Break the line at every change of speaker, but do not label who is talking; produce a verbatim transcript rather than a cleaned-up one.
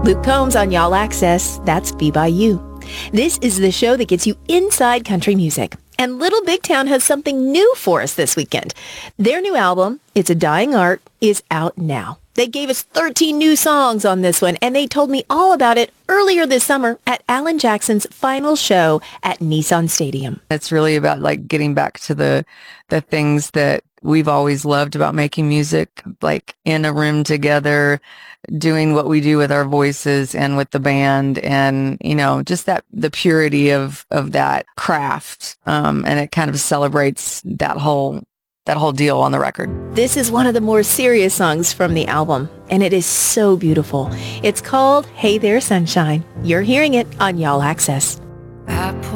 Luke Combs on Y'all Access. That's Be By You. This is the show that gets you inside country music. And Little Big Town has something new for us this weekend. Their new album, It's a Dying Art, is out now. They gave us thirteen new songs on this one, and they told me all about it earlier this summer at Alan Jackson's final show at Nissan Stadium.
It's really about like getting back to the the things that we've always loved about making music, like in a room together, doing what we do with our voices and with the band, and, you know, just that the purity of of that craft. Um, and it kind of celebrates that whole that whole deal on the record.
This is one of the more serious songs from the album, and it is so beautiful. It's called Hey There Sunshine. You're hearing it on Y'all Access.
I